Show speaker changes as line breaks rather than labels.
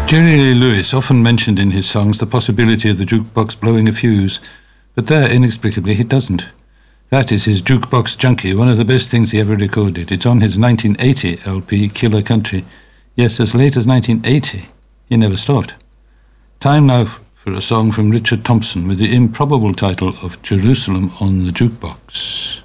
Jerry Lee Lewis often mentioned in his songs the possibility of the jukebox blowing a fuse, but there, inexplicably, he doesn't. That is his Jukebox Junkie, one of the best things he ever recorded. It's on his 1980 LP, Killer Country. Yes, as late as 1980, he never stopped. Time now for a song from Richard Thompson with the improbable title of Jerusalem on the Jukebox.